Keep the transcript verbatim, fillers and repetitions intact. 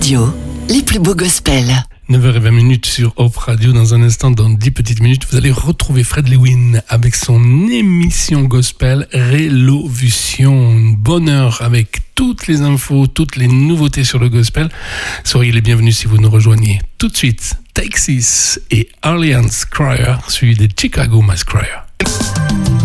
Radio, les plus beaux gospels. neuf heures vingt sur Hope Radio. Dans un instant, dans dix petites minutes, vous allez retrouver Fred Lewin avec son émission gospel Rélovution. Une bonne heure avec toutes les infos, toutes les nouveautés sur le gospel. Soyez les bienvenus si vous nous rejoignez. Tout de suite, Texas et Alliance Crier, suivi des Chicago Mass Crier.